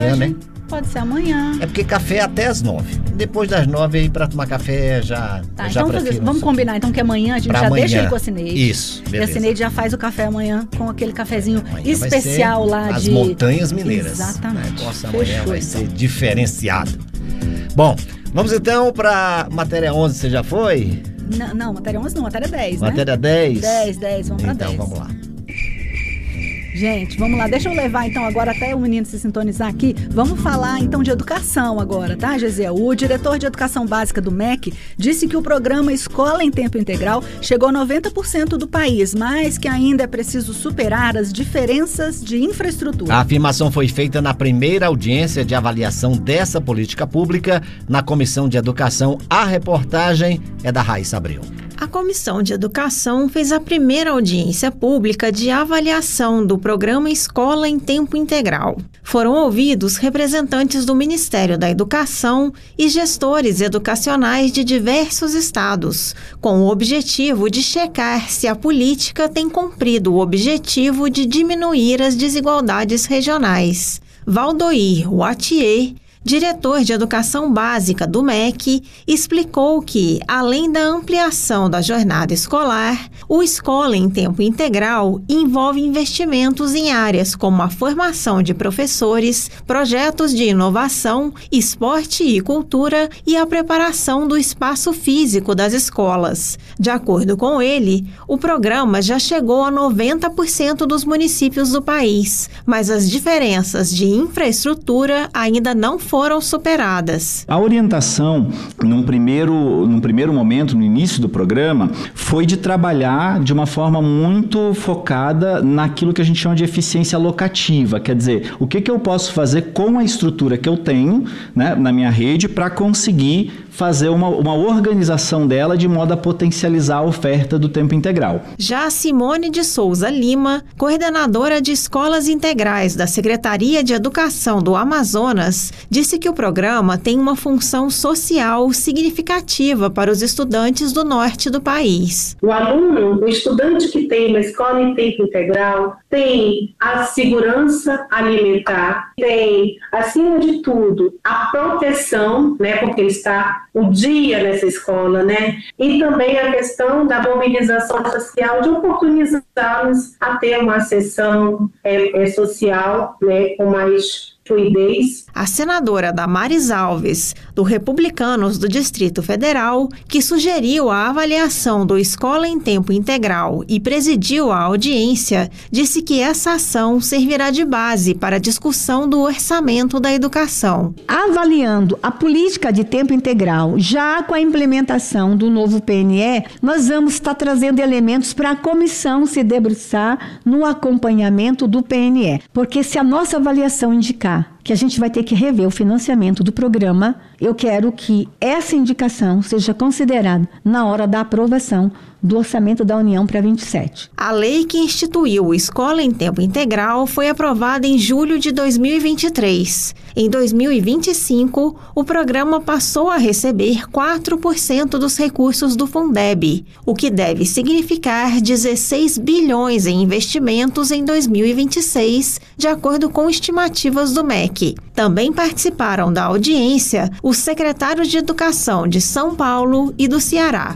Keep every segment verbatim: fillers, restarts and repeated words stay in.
É, né? Pode ser amanhã. É porque café é até as nove. Depois das nove aí pra tomar café já. Tá, já então fazer, vamos combinar então que amanhã a gente já amanhã. deixa ele com a Cineide. Isso, beleza. E a Cineide já faz o café amanhã com aquele cafezinho Amanhã especial lá as de... As Montanhas Mineiras. Exatamente. Nossa, amanhã Fechou, vai então. ser diferenciado. Bom, vamos então pra matéria onze, você já foi? Não, não, matéria onze não, matéria dez, né? Matéria dez? dez, dez, vamos pra então, dez. Então, vamos lá. Gente, vamos lá, deixa eu levar então agora até o menino se sintonizar aqui. Vamos falar então de educação agora, tá, Gesiel? O diretor de educação básica do M E C disse que o programa Escola em Tempo Integral chegou a noventa por cento do país, mas que ainda é preciso superar as diferenças de infraestrutura. A afirmação foi feita na primeira audiência de avaliação dessa política pública na Comissão de Educação. A reportagem é da Raíssa Abreu. A Comissão de Educação fez a primeira audiência pública de avaliação do programa Escola em Tempo Integral. Foram ouvidos representantes do Ministério da Educação e gestores educacionais de diversos estados, com o objetivo de checar se a política tem cumprido o objetivo de diminuir as desigualdades regionais. Valdoir Wattier, diretor de Educação Básica do M E C, explicou que, além da ampliação da jornada escolar, o Escola em Tempo Integral envolve investimentos em áreas como a formação de professores, projetos de inovação, esporte e cultura e a preparação do espaço físico das escolas. De acordo com ele, o programa já chegou a noventa por cento dos municípios do país, mas as diferenças de infraestrutura ainda não foram superadas. A orientação, num primeiro, num primeiro momento, no início do programa, foi de trabalhar de uma forma muito focada naquilo que a gente chama de eficiência locativa, quer dizer, o que, que eu posso fazer com a estrutura que eu tenho, né, na minha rede para conseguir fazer uma, uma organização dela de modo a potencializar a oferta do tempo integral. Já Simone de Souza Lima, coordenadora de escolas integrais da Secretaria de Educação do Amazonas, disse que o programa tem uma função social significativa para os estudantes do norte do país. O aluno, o estudante que tem uma escola em tempo integral, tem a segurança alimentar, tem, acima de tudo, a proteção, né, porque ele está o dia nessa escola, né, e também a questão da mobilização social, de oportunizá-los a ter uma sessão é, é, social, né, com mais fluidez. A senadora Damares Alves, do Republicanos do Distrito Federal, que sugeriu a avaliação do Escola em Tempo Integral e presidiu a audiência, disse que essa ação servirá de base para a discussão do orçamento da educação. Avaliando a política de tempo integral, já com a implementação do novo P N E, nós vamos estar trazendo elementos para a comissão se debruçar no acompanhamento do P N E. Porque se a nossa avaliação indicar que a gente vai ter que rever o financiamento do programa, eu quero que essa indicação seja considerada na hora da aprovação do orçamento da União para vinte e sete. A lei que instituiu o Escola em Tempo Integral foi aprovada em julho de dois mil e vinte e três. Em dois mil e vinte e cinco, o programa passou a receber quatro por cento dos recursos do Fundeb, o que deve significar dezesseis bilhões em investimentos em dois mil e vinte e seis, de acordo com estimativas do M E C. Também participaram da audiência os secretários de Educação de São Paulo e do Ceará.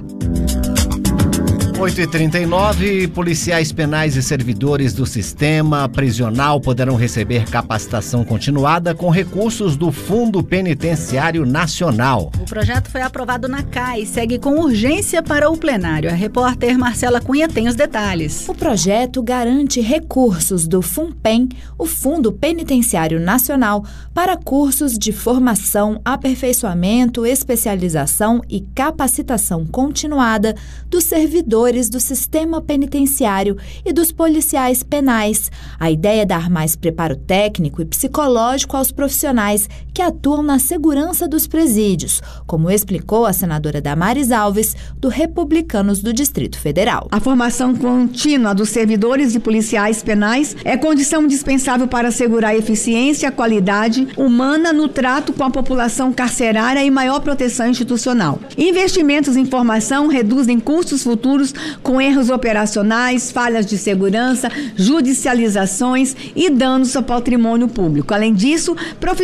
oito e trinta e nove, policiais penais e servidores do sistema prisional poderão receber capacitação continuada com recursos do Fundo Penitenciário Nacional. O projeto foi aprovado na C A I e segue com urgência para o plenário. A repórter Marcela Cunha tem os detalhes. O projeto garante recursos do FUNPEN, o Fundo Penitenciário Nacional, para cursos de formação, aperfeiçoamento, especialização e capacitação continuada dos servidores do sistema penitenciário e dos policiais penais. A ideia é dar mais preparo técnico e psicológico aos profissionais que atuam na segurança dos presídios, como explicou a senadora Damares Alves, do Republicanos do Distrito Federal. A formação contínua dos servidores e policiais penais é condição indispensável para assegurar a eficiência e a qualidade humana no trato com a população carcerária e maior proteção institucional. Investimentos em formação reduzem custos futuros com erros operacionais, falhas de segurança, judicializações e danos ao patrimônio público. Além disso,